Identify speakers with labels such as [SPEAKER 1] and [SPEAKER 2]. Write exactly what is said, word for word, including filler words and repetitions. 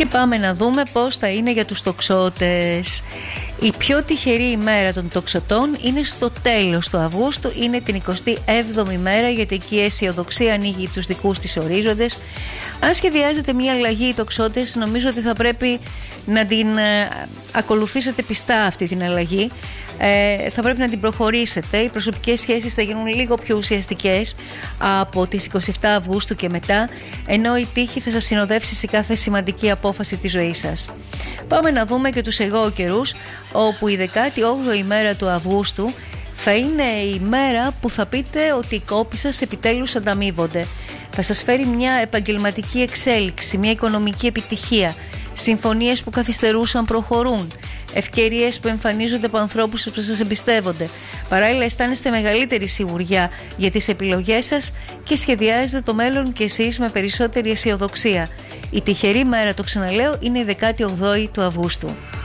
[SPEAKER 1] Και πάμε να δούμε πώς θα είναι για τους τοξότες. Η πιο τυχερή ημέρα των τοξωτών είναι στο τέλος του Αυγούστου, είναι την εικοστή έβδομη μέρα, γιατί εκεί η αισιοδοξία ανοίγει τους δικούς της ορίζοντες. Αν σχεδιάζετε μια αλλαγή οι τοξότες, νομίζω ότι θα πρέπει να την ε, ακολουθήσετε πιστά αυτή την αλλαγή. Ε, θα πρέπει να την προχωρήσετε. Οι προσωπικές σχέσεις θα γίνουν λίγο πιο ουσιαστικές από τις εικοστή εβδόμη Αυγούστου και μετά, ενώ η τύχη θα σας συνοδεύσει σε κάθε σημαντική απόφαση της ζωής σας. Πάμε να δούμε και τους εγώ καιρούς, όπου η δεκάτη όγδοη ημέρα του Αυγούστου θα είναι η μέρα που θα πείτε ότι οι κόποι σας επιτέλους ανταμείβονται. Θα σας φέρει μια επαγγελματική εξέλιξη, μια οικονομική επιτυχία, συμφωνίες που καθυστερούσαν προχωρούν, ευκαιρίες που εμφανίζονται από ανθρώπους που σας εμπιστεύονται. Παράλληλα, αισθάνεστε μεγαλύτερη σιγουριά για τις επιλογές σας και σχεδιάζετε το μέλλον κι εσείς με περισσότερη αισιοδοξία. Η τυχερή μέρα, το ξαναλέω, είναι η δεκάτη όγδοη του Αυγούστου.